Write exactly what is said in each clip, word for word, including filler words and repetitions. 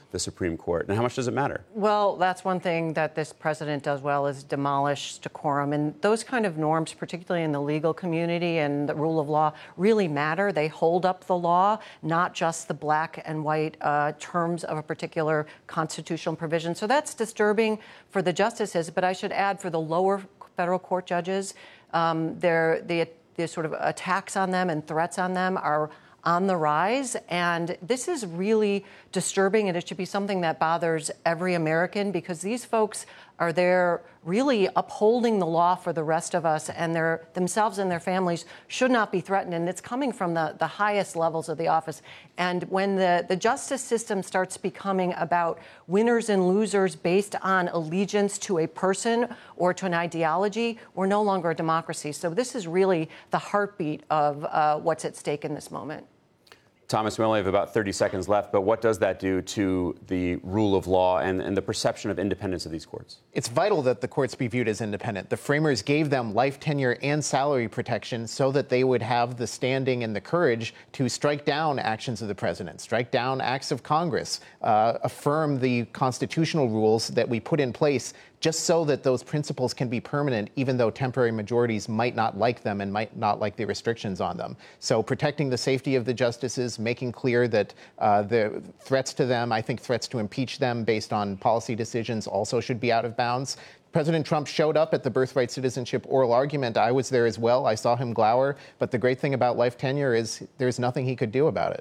the Supreme Court? And how much does it matter? Well, that's one thing that this president does well, is demolish decorum. And those kind of norms, particularly in the legal community and the rule of law, really matter. They hold up the law, not just the black and white uh, terms of a particular constitutional provision. So that's disturbing for the justices. But I should add, for the lower federal court judges, um, they're, the, the sort of attacks on them and threats on them are on the rise, and this is really disturbing, and it should be something that bothers every American, because these folks are there really upholding the law for the rest of us, and their themselves and their families should not be threatened, and it's coming from the, the highest levels of the office. And when the, the justice system starts becoming about winners and losers based on allegiance to a person or to an ideology, we're no longer a democracy. So this is really the heartbeat of uh, what's at stake in this moment. Thomas, we only have about thirty seconds left, but what does that do to the rule of law and, and the perception of independence of these courts? It's vital that the courts be viewed as independent. The framers gave them life tenure and salary protection so that they would have the standing and the courage to strike down actions of the president, strike down acts of Congress, uh, affirm the constitutional rules that we put in place, just so that those principles can be permanent, even though temporary majorities might not like them and might not like the restrictions on them. So protecting the safety of the justices, making clear that uh, the threats to them, I think threats to impeach them based on policy decisions, also should be out of bounds. President Trump showed up at the birthright citizenship oral argument. I was there as well. I saw him glower. But the great thing about life tenure is there's nothing he could do about it.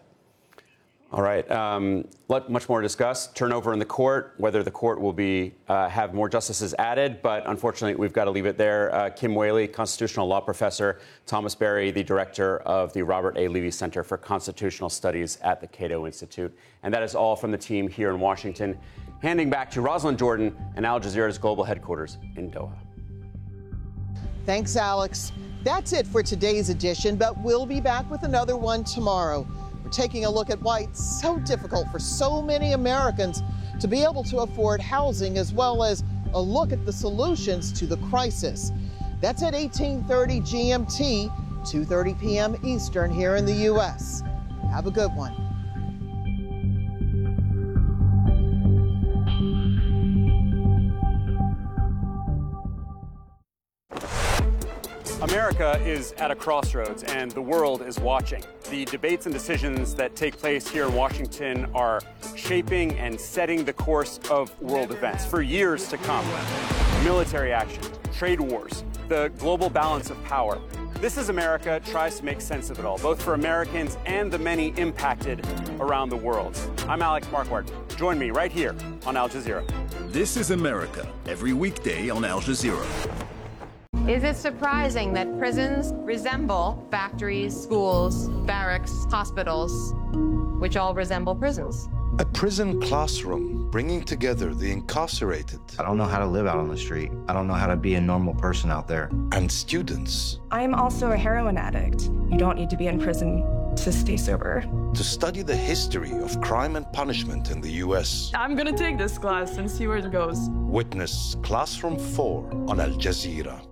All right. Um, much more to discuss. Turnover in the court, whether the court will be uh, have more justices added. But unfortunately, we've got to leave it there. Uh, Kim Wehle, constitutional law professor. Thomas Berry, the director of the Robert A. Levy Center for Constitutional Studies at the Cato Institute. And that is all from the team here in Washington. Handing back to Rosalind Jordan and Al Jazeera's global headquarters in Doha. Thanks, Alex. That's it for today's edition, but we'll be back with another one tomorrow. We're taking a look at why it's so difficult for so many Americans to be able to afford housing, as well as a look at the solutions to the crisis. That's at eighteen thirty G M T, two thirty p m Eastern here in the U S. Have a good one. America is at a crossroads, and the world is watching. The debates and decisions that take place here in Washington are shaping and setting the course of world events for years to come. Military action, trade wars, the global balance of power. This is America tries to make sense of it all, both for Americans and the many impacted around the world. I'm Alex Marquardt. Join me right here on Al Jazeera. This is America, every weekday on Al Jazeera. Is it surprising that prisons resemble factories, schools, barracks, hospitals, which all resemble prisons? A prison classroom bringing together the incarcerated. I don't know how to live out on the street. I don't know how to be a normal person out there. And students. I'm also a heroin addict. You don't need to be in prison to stay sober. To study the history of crime and punishment in the U S. I'm gonna take this class and see where it goes. Witness Classroom four on Al Jazeera.